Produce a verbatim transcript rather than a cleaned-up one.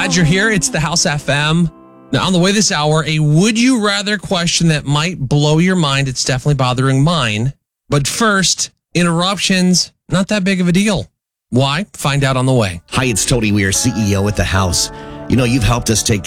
Glad you're here. It's the House F M. Now, on the way this hour, a would you rather question that might blow your mind. It's definitely bothering mine. But first, interruptions, not that big of a deal. Why? Find out on the way. Hi, it's Tony Weir, C E O at the House. You know, you've helped us take